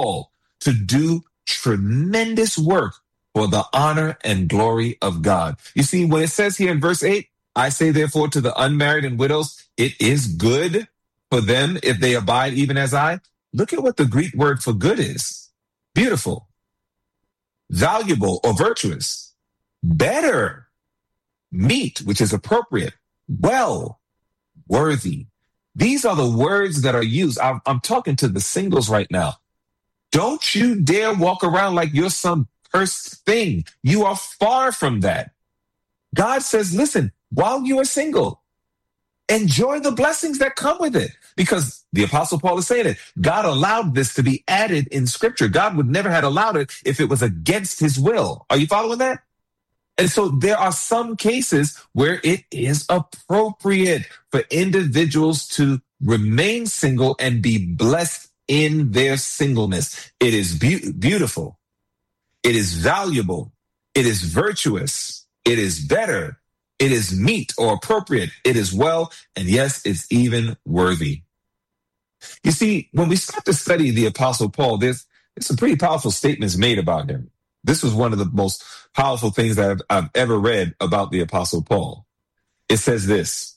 called to do tremendous work for the honor and glory of God. You see, when it says here in verse 8, I say therefore to the unmarried and widows, it is good for them if they abide even as I. Look at what the Greek word for good is. Beautiful, valuable or virtuous, better, meet, which is appropriate, well, worthy. These are the words that are used. I'm talking to the singles right now. Don't you dare walk around like you're some cursed thing. You are far from that. God says, listen, while you are single, enjoy the blessings that come with it. Because the Apostle Paul is saying it. God allowed this to be added in Scripture. God would never have allowed it if it was against his will. Are you following that? And so there are some cases where it is appropriate for individuals to remain single and be blessed in their singleness. It is beautiful. It is valuable. It is virtuous. It is better. It is meet or appropriate. It is well. And yes, it's even worthy. You see, when we start to study the Apostle Paul, there's some pretty powerful statements made about him. This was one of the most powerful things that I've ever read about the Apostle Paul. It says this: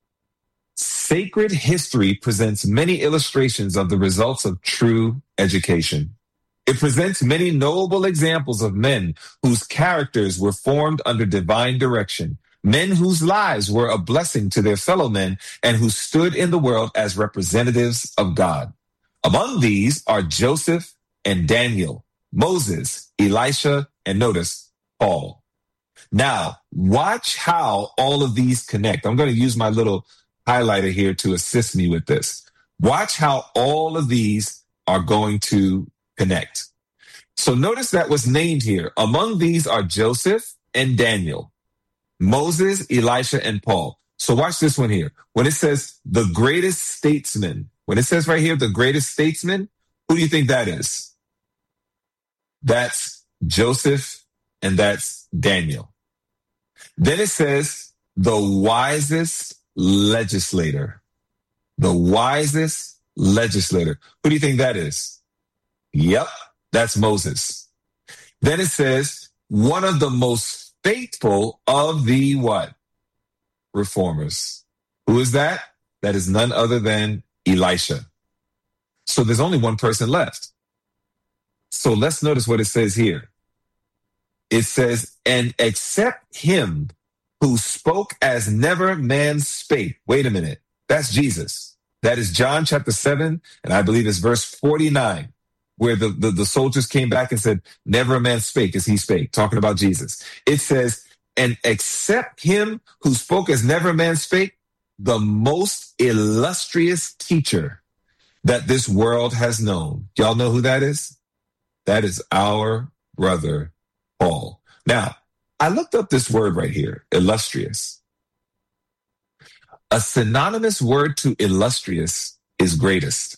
sacred history presents many illustrations of the results of true education. It presents many noble examples of men whose characters were formed under divine direction, men whose lives were a blessing to their fellow men and who stood in the world as representatives of God. Among these are Joseph and Daniel, Moses, Elisha, and notice, Paul. Now, watch how all of these connect. I'm going to use my little highlighter here to assist me with this. Watch how all of these are going to connect. So notice that was named here. Among these are Joseph and Daniel, Moses, Elisha, and Paul. So watch this one here. When it says the greatest statesman, when it says right here, the greatest statesman, who do you think that is? That's Joseph and that's Daniel. Then it says the wisest legislator. The wisest legislator. Who do you think that is? Yep, that's Moses. Then it says one of the most faithful of the what? Reformers. Who is that? That is none other than Elisha. So there's only one person left. So let's notice what it says here. It says, and except him who spoke as never man spake. Wait a minute. That's Jesus. That is John chapter 7, and I believe it's verse 49, where the soldiers came back and said, never a man spake as he spake, talking about Jesus. It says, and except him who spoke as never man spake, the most illustrious teacher that this world has known. Y'all know who that is? That is our brother, Paul. Now, I looked up this word right here, illustrious. A synonymous word to illustrious is greatest.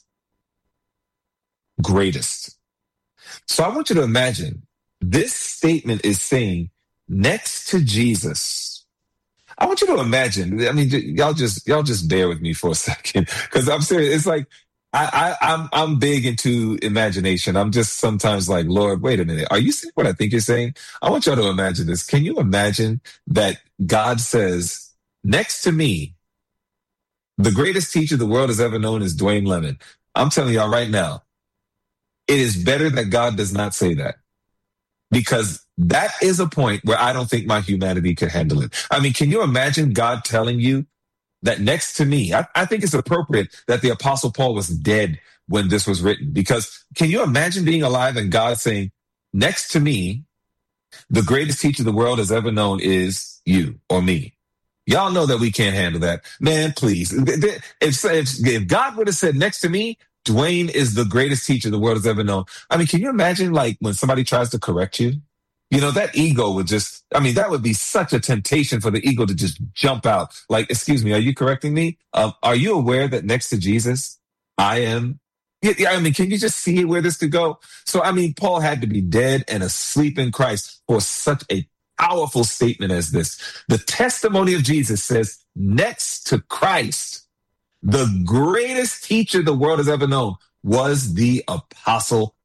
Greatest. So I want you to imagine this statement is saying next to Jesus. I want you to imagine, I mean, y'all just bear with me for a second, because I'm serious. It's like, I'm big into imagination. I'm just sometimes like, Lord, wait a minute. Are you saying what I think you're saying? I want y'all to imagine this. Can you imagine that God says, next to me, the greatest teacher the world has ever known is Dwayne Lemon. I'm telling y'all right now, it is better that God does not say that, because that is a point where I don't think my humanity could handle it. I mean, can you imagine God telling you that next to me? I think it's appropriate that the Apostle Paul was dead when this was written, because can you imagine being alive and God saying, next to me, the greatest teacher the world has ever known is you or me? Y'all know that we can't handle that. Man, please. If God would have said next to me, Dwayne is the greatest teacher the world has ever known. I mean, can you imagine like when somebody tries to correct you? You know, that ego would just, I mean, that would be such a temptation for the ego to just jump out. Like, excuse me, are you correcting me? Are you aware that next to Jesus, I am? Yeah, I mean, can you just see where this could go? So, I mean, Paul had to be dead and asleep in Christ for such a powerful statement as this. The testimony of Jesus says, next to Christ, the greatest teacher the world has ever known was the Apostle